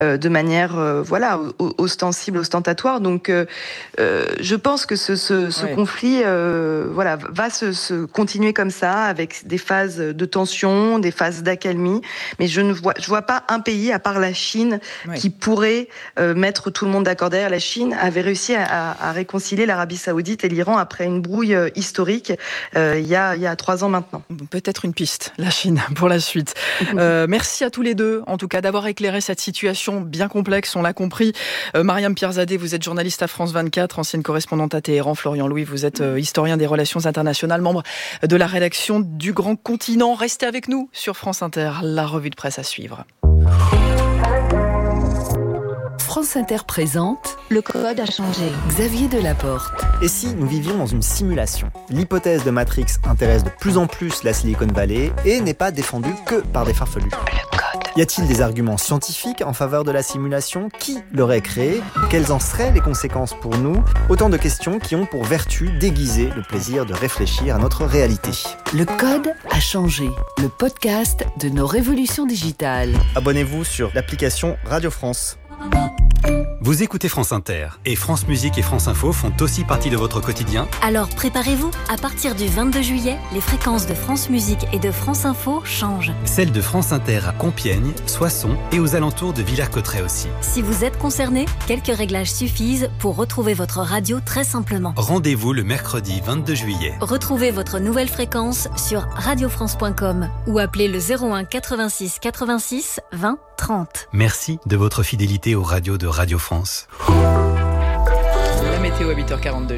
de manière ostensible, ostentatoire. Donc je pense que ce conflit va se continuer comme ça, avec des phases de tension, des phases d'accalmie, mais je vois pas un pays à part la Chine qui pourrait mettre tout le monde d'accord. Derrière, la Chine avait réussi à réconcilier l'Arabie Saoudite et l'Iran après une brouille historique il y a 3 ans maintenant. Peut-être une piste, la Chine, pour la suite. Merci à tous les deux, en tout cas, d'avoir éclairé cette situation bien complexe, on l'a compris. Mariam Pierzadeh, vous êtes journaliste à France 24, ancienne correspondante à Téhéran. Florian Louis, vous êtes historien des relations internationales, membre de la rédaction du Grand Continent. Restez avec nous sur France Inter, la revue de presse à suivre. France Inter présente Le code a changé. Xavier Delaporte. Et si nous vivions dans une simulation ? L'hypothèse de Matrix intéresse de plus en plus la Silicon Valley et n'est pas défendue que par des farfelus. Le code. Y a-t-il des arguments scientifiques en faveur de la simulation ? Qui l'aurait créée ? Quelles en seraient les conséquences pour nous ? Autant de questions qui ont pour vertu d'aiguiser le plaisir de réfléchir à notre réalité. Le code a changé. Le podcast de nos révolutions digitales. Abonnez-vous sur l'application Radio France. Vous écoutez France Inter et France Musique et France Info font aussi partie de votre quotidien. Alors préparez-vous, à partir du 22 juillet, les fréquences de France Musique et de France Info changent. Celles de France Inter à Compiègne, Soissons et aux alentours de Villers-Cotterêts aussi. Si vous êtes concerné, quelques réglages suffisent pour retrouver votre radio très simplement. Rendez-vous le mercredi 22 juillet. Retrouvez votre nouvelle fréquence sur radiofrance.com ou appelez le 01 86 86 20 30. Merci de votre fidélité aux radios de Radio France. La météo à 8h42.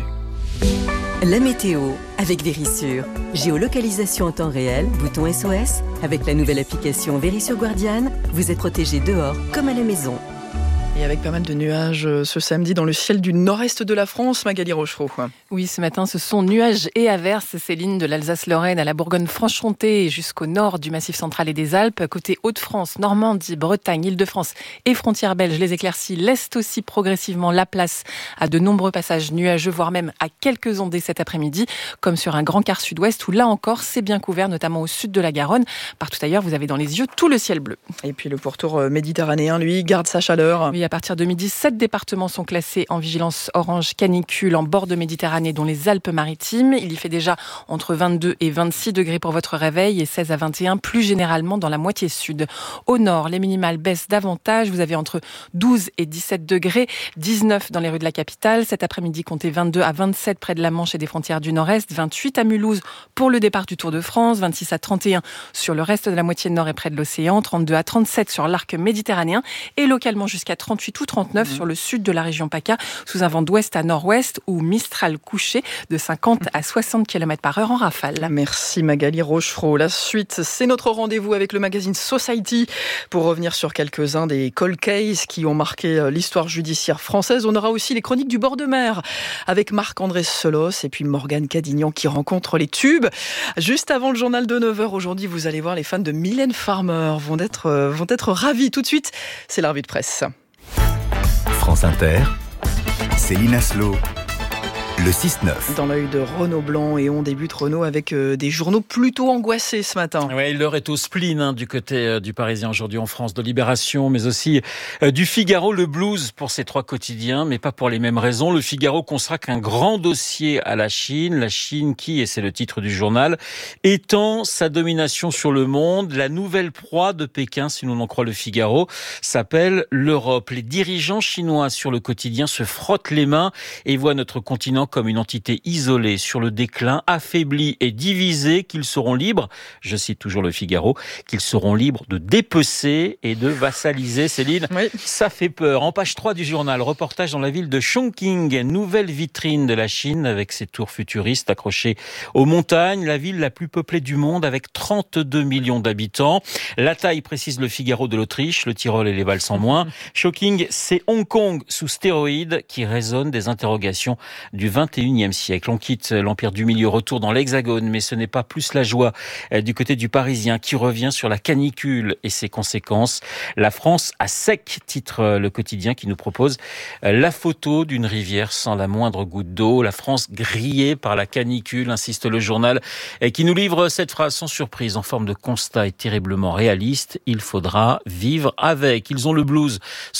La météo avec Vérissure. Géolocalisation en temps réel, bouton SOS. Avec la nouvelle application Vérissure Guardian, vous êtes protégé dehors comme à la maison. Et avec pas mal de nuages ce samedi dans le ciel du nord-est de la France, Magali Rochereau. Oui, ce matin, ce sont nuages et averses, Céline, de l'Alsace-Lorraine à la Bourgogne-Franche-Comté jusqu'au nord du Massif central et des Alpes. Côté Hauts-de-France, Normandie, Bretagne, Île-de-France et frontières belges, les éclaircies laissent aussi progressivement la place à de nombreux passages nuageux, voire même à quelques ondées cet après-midi, comme sur un grand quart sud-ouest où là encore, c'est bien couvert, notamment au sud de la Garonne. Partout ailleurs, vous avez dans les yeux tout le ciel bleu. Et puis le pourtour méditerranéen, lui, garde sa chaleur. Oui, à partir de midi, 7 départements sont classés en vigilance orange canicule en bord de Méditerranée, dont les Alpes-Maritimes. Il y fait déjà entre 22 et 26 degrés pour votre réveil et 16 à 21 plus généralement dans la moitié sud. Au nord, les minimales baissent davantage. Vous avez entre 12 et 17 degrés, 19 dans les rues de la capitale. Cet après-midi, comptez 22 à 27 près de la Manche et des frontières du Nord-Est, 28 à Mulhouse pour le départ du Tour de France, 26 à 31 sur le reste de la moitié nord et près de l'océan, 32 à 37 sur l'arc méditerranéen et localement jusqu'à 38 ou 39 sur le sud de la région PACA, sous un vent d'ouest à nord-ouest ou Mistral couché de 50 à 60 km/h en rafale. Merci Magali Rochereau. La suite, c'est notre rendez-vous avec le magazine Society pour revenir sur quelques-uns des cold cases qui ont marqué l'histoire judiciaire française. On aura aussi les chroniques du bord de mer avec Marc-André Selos et puis Morgane Cadignan qui rencontre les tubes. Juste avant le journal de 9h, aujourd'hui, vous allez voir, les fans de Mylène Farmer vont être ravis. Tout de suite, c'est la revue de presse. France Inter, Céline Aslo, le 6-9. Dans l'œil de Renaud Blanc, et on débute, Renaud, avec des journaux plutôt angoissés ce matin. Oui, l'heure est au spleen du côté du Parisien aujourd'hui en France, de Libération, mais aussi du Figaro. Le blues pour ces 3 quotidiens, mais pas pour les mêmes raisons. Le Figaro consacre un grand dossier à la Chine qui, et c'est le titre du journal, étend sa domination sur le monde. La nouvelle proie de Pékin, si l'on en croit le Figaro, s'appelle l'Europe. Les dirigeants chinois sur le quotidien se frottent les mains et voient notre continent comme une entité isolée, sur le déclin, affaiblie et divisée, qu'ils seront libres, je cite toujours le Figaro, qu'ils seront libres de dépecer et de vassaliser. Céline, oui. Ça fait peur. En page 3 du journal, reportage dans la ville de Chongqing, nouvelle vitrine de la Chine avec ses tours futuristes accrochées aux montagnes, la ville la plus peuplée du monde avec 32 millions d'habitants. La taille, précise le Figaro, de l'Autriche, le Tyrol et les Vals en moins. Chongqing, c'est Hong Kong sous stéroïdes qui résonne des interrogations du 21e siècle. On quitte l'Empire du Milieu, retour dans l'Hexagone, mais ce n'est pas plus la joie du côté du Parisien qui revient sur la canicule et ses conséquences. La France à sec, titre le quotidien qui nous propose la photo d'une rivière sans la moindre goutte d'eau. La France grillée par la canicule, insiste le journal, et qui nous livre cette phrase sans surprise en forme de constat et terriblement réaliste. Il faudra vivre avec. Ils ont le blues.